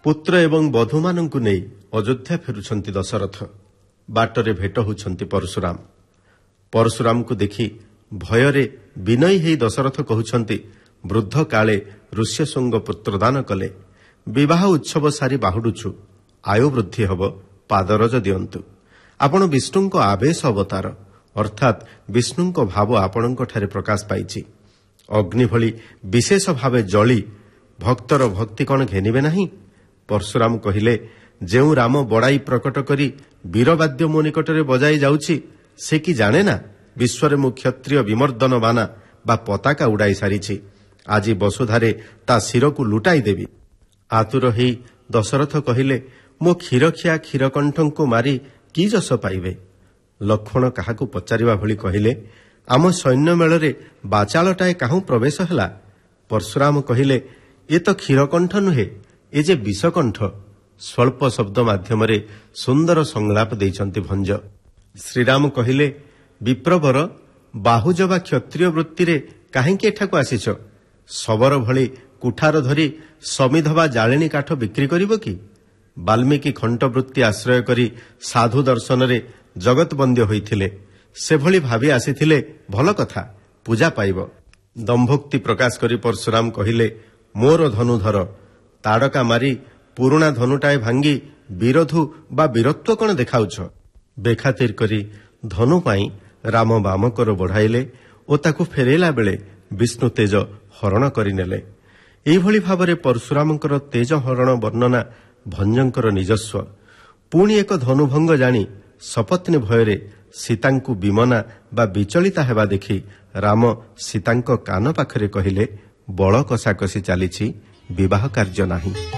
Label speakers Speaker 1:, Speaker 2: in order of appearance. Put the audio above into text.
Speaker 1: ପୁତ୍ର ଏବଂ ବଧୂମାନଙ୍କୁ ନେଇ ଅଯୋଧ୍ୟା ଫେରୁଛନ୍ତି ଦଶରଥ। ବାଟରେ ଭେଟ ହେଉଛନ୍ତି ପରଶୁରାମ। ପରଶୁରାମଙ୍କୁ ଦେଖି ଭୟରେ ବିନୟୀ ହେଇ ଦଶରଥ କହୁଛନ୍ତି, ବୃଦ୍ଧ କାଳେ ଋଷ୍ୟଶୃଙ୍ଗ ପୁତ୍ରଦାନ କଲେ। ବିବାହ ଉତ୍ସବ ସାରି ବାହୁଡୁଛୁ। ଆୟୁ ବୃଦ୍ଧି ହେବ, ପାଦରଜ ଦିଅନ୍ତୁ। ଆପଣ ବିଷ୍ଣୁଙ୍କ ଆବେଶ ଅବତାର, ଅର୍ଥାତ୍ ବିଷ୍ଣୁଙ୍କ ଭାବ ଆପଣଙ୍କଠାରେ ପ୍ରକାଶ ପାଇଛି। ଅଗ୍ନି ଭଳି ବିଶେଷ ଭାବେ ଜଳି ଭକ୍ତର ଭକ୍ତି କ'ଣ ଘେନିବେ ନାହିଁ? ପରଶୁରାମ କହିଲେ, ଯେଉଁ ରାମ ବଡ଼ାଇ ପ୍ରକଟ କରି ବୀରବାଦ୍ୟ ମୋ ନିକଟରେ ବଜାଇ ଯାଉଛି, ସେ କି ଜାଣେ ନା ବିଶ୍ୱରେ ମୁଁ କ୍ଷତ୍ରିୟ ବିମର୍ଦ୍ଦନ ବାନା ବା ପତାକା ଉଡ଼ାଇ ସାରିଛି। ଆଜି ବସୁଧାରେ ତା ଶିରକୁ ଲୁଟାଇ ଦେବି। ଆତୁର ହେଇ ଦଶରଥ କହିଲେ, ମୋ କ୍ଷୀରଖିଆ କ୍ଷୀରକଣ୍ଠଙ୍କୁ ମାରି କି ଯଶ ପାଇବେ? ଲକ୍ଷ୍ମଣ କାହାକୁ ପଚାରିବା ଭଳି କହିଲେ, ଆମ ସୈନ୍ୟ ମେଳରେ ବାଚାଳଟାଏ କାହୁଁ ପ୍ରବେଶ ହେଲା? ପରଶୁରାମ କହିଲେ, ଏ ତ କ୍ଷୀରକଣ୍ଠ ନୁହେଁ, ଏ ଯେ ବିଷକଣ୍ଠ। ସ୍ୱଳ୍ପ ଶବ୍ଦ ମାଧ୍ୟମରେ ସୁନ୍ଦର ସଂଳାପ ଦେଇଛନ୍ତି ଭଞ୍ଜ। ଶ୍ରୀରାମ କହିଲେ, ବିପ୍ରବର, ବାହୁଜ ବା କ୍ଷତ୍ରିୟ ବୃତ୍ତିରେ କାହିଁକି ଏଠାକୁ ଆସିଛ? ଶବର ଭଳି କୁଠାର ଧରି ସମିଧ ବା ଜାଳେଣୀ କାଠ ବିକ୍ରି କରିବ କି? ବାଲ୍ମୀକି ଖଣ୍ଟବୃତ୍ତି ଆଶ୍ରୟ କରି ସାଧୁ ଦର୍ଶନରେ ଜଗତବନ୍ଦ୍ୟ ହୋଇଥିଲେ। ସେଭଳି ଭାବି ଆସିଥିଲେ, ଭଲ କଥା, ପୂଜା ପାଇବ। ଦମ୍ଭୋକ୍ତି ପ୍ରକାଶ କରି ପରଶୁରାମ କହିଲେ, ମୋର ଧନୁଧର। ତାଡ଼କା ମାରି ପୁରୁଣା ଧନୁଟାଏ ଭାଙ୍ଗି ବିରୋଧୁ ବା ବୀରତ୍ୱ କ'ଣ ଦେଖାଉଛ? ବେଖାତିର କରି ଧନୁ ପାଇଁ ରାମ ବାମକର ବଢ଼ାଇଲେ ଓ ତାକୁ ଫେରାଇଲା ବେଳେ ବିଷ୍ଣୁ ତେଜ ହରଣ କରିନେଲେ। ଏହିଭଳି ଭାବରେ ପରଶୁରାମଙ୍କର ତେଜ ହରଣ ବର୍ଣ୍ଣନା ଭଞ୍ଜଙ୍କର ନିଜସ୍ୱ। ପୁଣି ଏକ ଧନୁଭଙ୍ଗ ଜାଣି ସପତ୍ନୀ ଭୟରେ ସୀତାଙ୍କୁ ବିମନା ବା ବିଚଳିତା ହେବା ଦେଖି ରାମ ସୀତାଙ୍କ କାନ ପାଖରେ କହିଲେ, ବଳ କଷାକଷି ଚାଲିଛି, ବିବାହ କାର୍ଯ୍ୟ ନାହିଁ।